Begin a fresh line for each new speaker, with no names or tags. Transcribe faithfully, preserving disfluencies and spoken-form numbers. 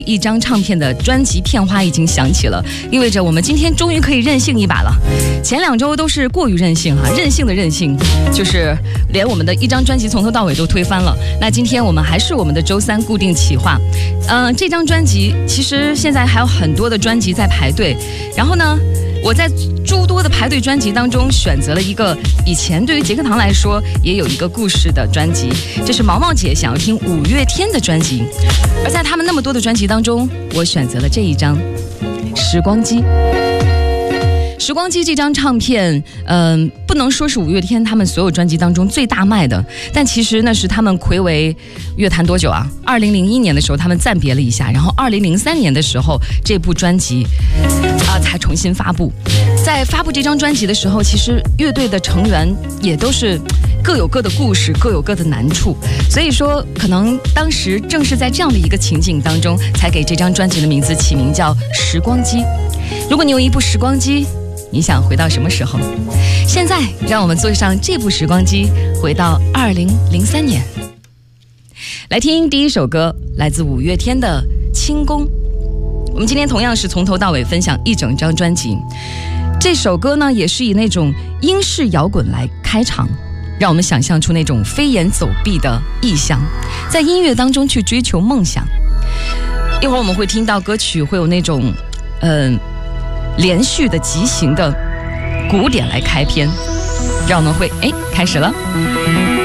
一张唱片的专辑片花已经响起了，意味着我们今天终于可以任性一把了。前两周都是过于任性哈、啊，任性的任性，就是连我们的一张专辑从头到尾都推翻了。那今天我们还是我们的周三固定企划，嗯、呃，这张专辑其实现在还有很多的专辑在排队，然后呢，我在诸多的排队专辑当中选择了一个以前对于杰克堂来说也有一个故事的专辑，这是毛毛姐想要听五月天的专辑，而在他们那么多的专辑当中，我选择了这一张《时光机》。时光机这张唱片，嗯、呃，不能说是五月天他们所有专辑当中最大卖的，但其实那是他们睽违乐坛多久啊？二零零一年的时候他们暂别了一下，然后二零零三年的时候这部专辑啊、呃、才重新发布。在发布这张专辑的时候，其实乐队的成员也都是各有各的故事，各有各的难处，所以说可能当时正是在这样的一个情景当中，才给这张专辑的名字起名叫《时光机》。如果你有一部时光机，你想回到什么时候？现在让我们坐上这部时光机，回到二零零三年，来听第一首歌，来自五月天的《轻功》。我们今天同样是从头到尾分享一整张专辑，这首歌呢也是以那种英式摇滚来开场，让我们想象出那种飞檐走壁的意象，在音乐当中去追求梦想。一会儿我们会听到歌曲会有那种嗯、呃、连续的急行的鼓点来开篇，让我们会哎开始了。